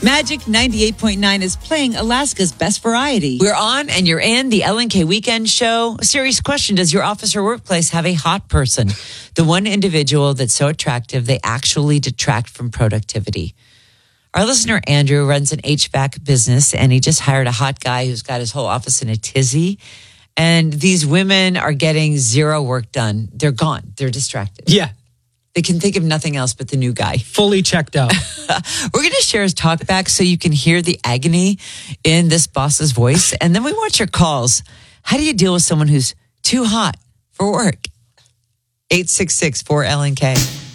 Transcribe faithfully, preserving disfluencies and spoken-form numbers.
Magic ninety-eight point nine is playing Alaska's best variety. We're on and you're in the L N K Weekend Show. A serious question. Does your office or workplace have a hot person? The one individual that's so attractive, they actually detract from productivity. Our listener, Andrew, runs an H V A C business, and he just hired a hot guy who's got his whole office in a tizzy. And these women are getting zero work done. They're gone. They're distracted. Yeah. They can think of nothing else but the new guy. Fully checked out. We're going to share his talk back so you can hear the agony in this boss's voice. And then we want your calls. How do you deal with someone who's too hot for work? eight six six four L N K.